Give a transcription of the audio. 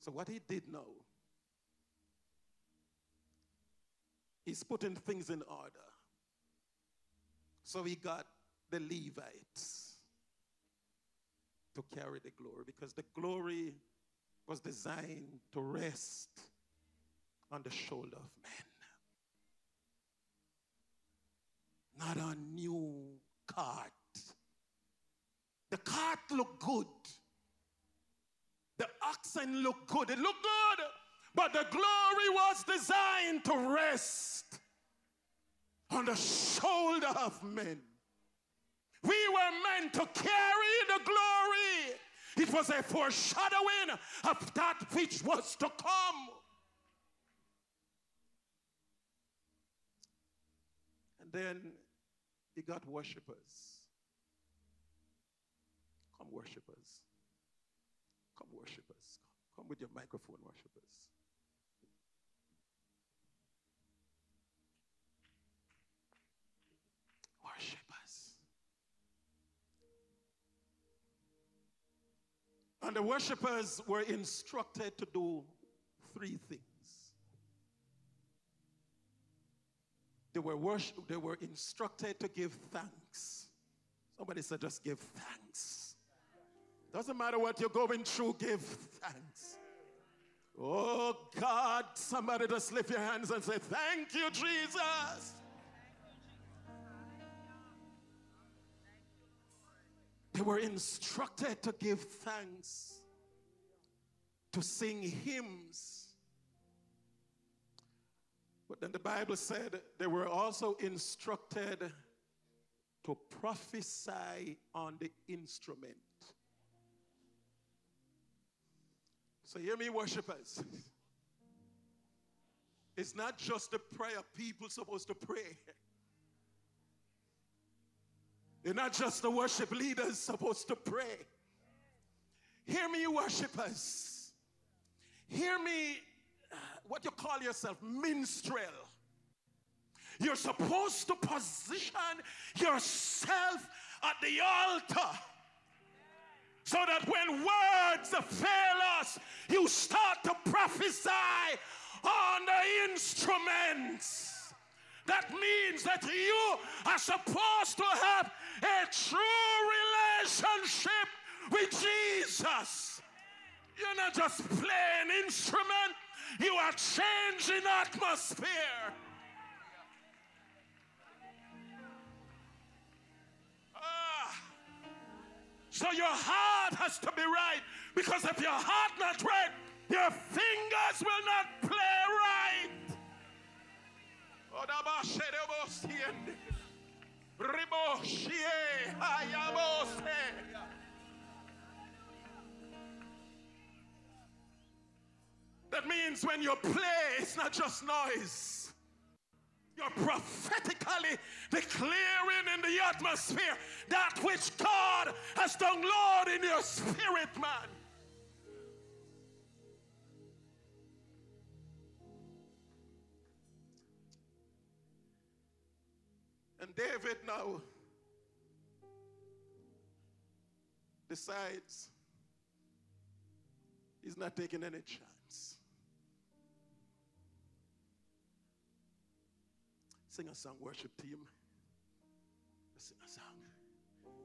So what he did now, he's putting things in order. So he got the Levites to carry the glory, because the glory was designed to rest on the shoulder of men. Not a new cart. The cart looked good. The oxen looked good. It looked good. But the glory was designed to rest on the shoulder of men. We were meant to carry the glory. It was a foreshadowing of that which was to come. And then he got worshipers. Come, worshipers. Come, worshipers. Come with your microphone, worshipers. Worshipers. And the worshipers were instructed to do three things. They were instructed to give thanks. Somebody said, just give thanks. Doesn't matter what you're going through, give thanks. Oh God, somebody just lift your hands and say, thank you, Jesus. They were instructed to give thanks, to sing hymns. But then the Bible said they were also instructed to prophesy on the instrument. So hear me, worshipers. It's not just the prayer people supposed to pray. They're not just the worship leaders supposed to pray. Hear me, worshipers. Hear me, what you call yourself, minstrel. You're supposed to position yourself at the altar so that when words fail us, you start to prophesy on the instruments. That means that you are supposed to have a true relationship with Jesus. You're not just playing instrument, you are changing atmosphere. So your heart has to be right, because if your heart not right, your fingers will not play right. That means when you play, it's not just noise. You're prophetically declaring in the atmosphere that which God has done, Lord, in your spirit, man. And David now decides he's not taking any chance. Sing a song, worship team.